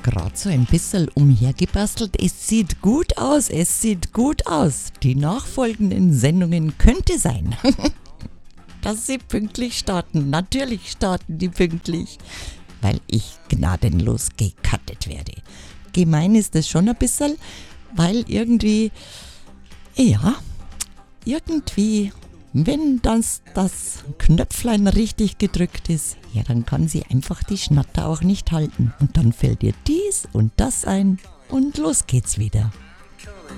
gerade so ein bisschen umhergebastelt. Es sieht gut aus, es sieht gut aus. Die nachfolgenden Sendungen könnte sein, dass sie pünktlich starten. Natürlich starten die pünktlich, weil ich gnadenlos gecuttet werde. Gemein ist es schon ein bisschen, weil irgendwie, wenn das Knöpflein richtig gedrückt ist, ja, dann kann sie einfach die Schnatter auch nicht halten. Und dann fällt ihr dies und das ein und los geht's wieder.